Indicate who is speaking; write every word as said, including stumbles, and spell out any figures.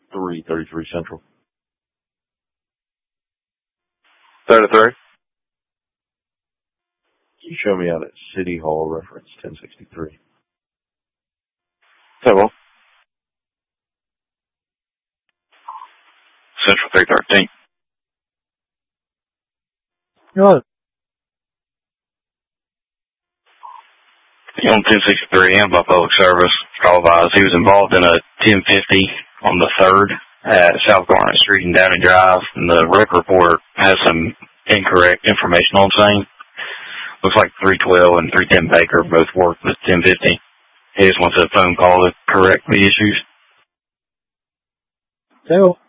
Speaker 1: three thirty-three Central.
Speaker 2: thirty-three?
Speaker 1: You show me out at City Hall, reference ten sixty-three.
Speaker 2: Hello. Central three thirteen.
Speaker 1: Hello.
Speaker 2: On ten sixty-three and by public service, call advised. He was involved in a ten fifty on the third at South Garnet Street and Downey Drive, and the rec report has some incorrect information on saying. Looks like three twelve and three ten Baker both worked with ten fifty. He just wants a phone call to correct the issues.
Speaker 1: Hello.